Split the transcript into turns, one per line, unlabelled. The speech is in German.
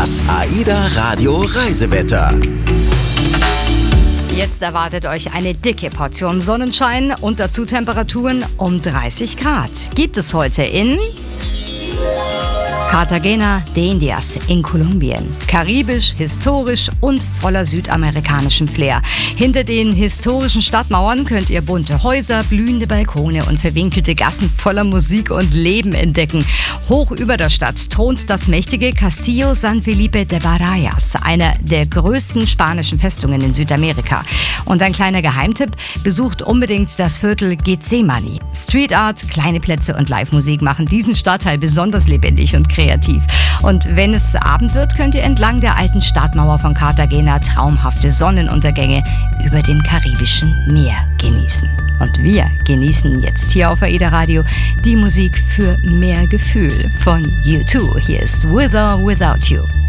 Das AIDA Radio Reisewetter.
Jetzt erwartet euch eine dicke Portion Sonnenschein und dazu Temperaturen um 30 Grad. Gibt es heute in Cartagena de Indias in Kolumbien. Karibisch, historisch und voller südamerikanischem Flair. Hinter den historischen Stadtmauern könnt ihr bunte Häuser, blühende Balkone und verwinkelte Gassen voller Musik und Leben entdecken. Hoch über der Stadt thront das mächtige Castillo San Felipe de Barayas, einer der größten spanischen Festungen in Südamerika. Und ein kleiner Geheimtipp, besucht unbedingt das Viertel Getsemani. Street Art, kleine Plätze und Live-Musik machen diesen Stadtteil besonders lebendig und kreativ. Und wenn es Abend wird, könnt ihr entlang der alten Stadtmauer von Cartagena traumhafte Sonnenuntergänge über dem karibischen Meer genießen. Und wir genießen jetzt hier auf AIDA Radio die Musik für mehr Gefühl von U2. Hier ist With or Without You.